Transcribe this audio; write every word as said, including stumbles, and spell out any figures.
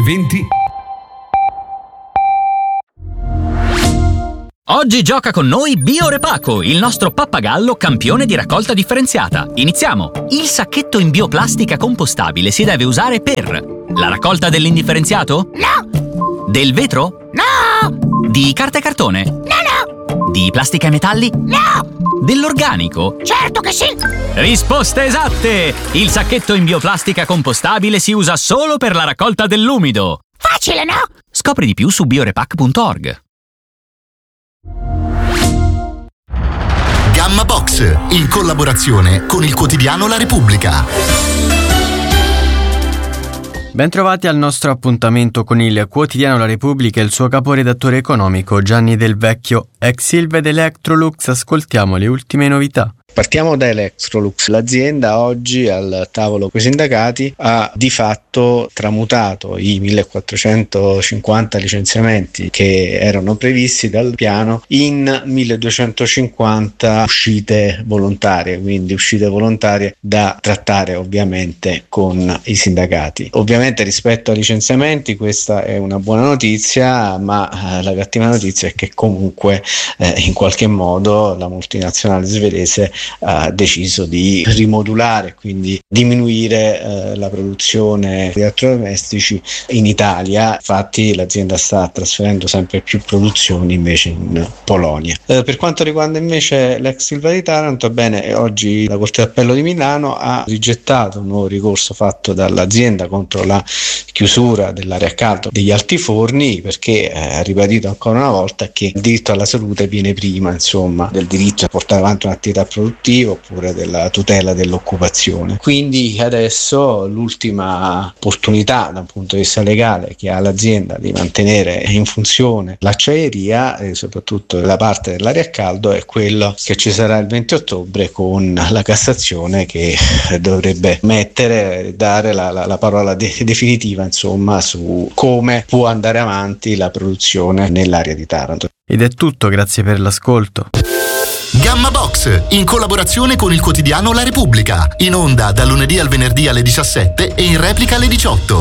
venti. Oggi gioca con noi Biorepaco, il nostro pappagallo campione di raccolta differenziata. Iniziamo! Il sacchetto in bioplastica compostabile si deve usare per la raccolta dell'indifferenziato? No! Del vetro? No! Di carta e cartone? No, no! Di plastica e metalli? No! Dell'organico? Certo che sì! Risposte esatte! Il sacchetto in bioplastica compostabile si usa solo per la raccolta dell'umido. Facile, no? Scopri di più su biorepac punto org. Gamma Box, in collaborazione con il quotidiano La Repubblica. Bentrovati al nostro appuntamento con il quotidiano La Repubblica e il suo caporedattore economico Gianni Del Vecchio. Ex Silva ed Electrolux, ascoltiamo le ultime novità. Partiamo da Electrolux. L'azienda oggi al tavolo con i sindacati ha di fatto tramutato i millequattrocentocinquanta licenziamenti che erano previsti dal piano in milleduecentocinquanta uscite volontarie, quindi uscite volontarie da trattare ovviamente con i sindacati. Ovviamente rispetto ai licenziamenti questa è una buona notizia, ma la cattiva notizia è che comunque eh, in qualche modo la multinazionale svedese ha deciso di rimodulare, quindi diminuire eh, la produzione di elettrodomestici in Italia. Infatti l'azienda sta trasferendo sempre più produzioni invece in Polonia. Eh, per quanto riguarda invece l'ex Silva di Taranto, bene, oggi la Corte d'Appello di Milano ha rigettato un nuovo ricorso fatto dall'azienda contro la chiusura dell'area a caldo degli altiforni, perché eh, ha ribadito ancora una volta che il diritto alla salute viene prima, insomma, del diritto a portare avanti un'attività produttiva oppure della tutela dell'occupazione. Quindi adesso l'ultima opportunità da un punto di vista legale che ha l'azienda di mantenere in funzione l'acciaieria e soprattutto la parte dell'area a caldo è quello che ci sarà il venti ottobre con la Cassazione che dovrebbe mettere, dare la, la, la parola de- definitiva insomma su come può andare avanti la produzione nell'area di Taranto. Ed è tutto, grazie per l'ascolto. Gamma Box, in collaborazione con il quotidiano La Repubblica, in onda dal lunedì al venerdì alle diciassette e in replica alle diciotto.